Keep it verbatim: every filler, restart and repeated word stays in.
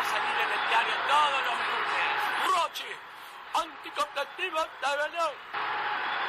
a salir en el diario todos los lunes. Roche, anticonceptivo de verdad.